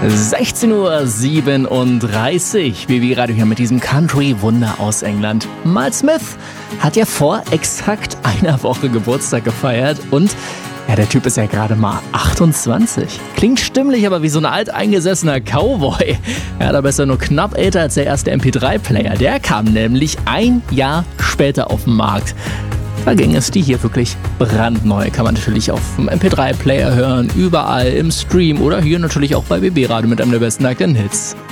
16:37 Uhr, BB Radio hier mit diesem Country-Wunder aus England. Mal Smith hat ja vor exakt einer Woche Geburtstag gefeiert und ja, der Typ ist ja gerade mal 28. Klingt stimmlich, aber wie so ein alteingesessener Cowboy. Er hat aber ist ja nur knapp älter als der erste MP3-Player. Der kam nämlich ein Jahr später auf den Markt. Da ging es die hier wirklich brandneu. Kann man natürlich auf dem MP3-Player hören, überall im Stream oder hier natürlich auch bei BB Radio mit einem der besten aktuellen Hits.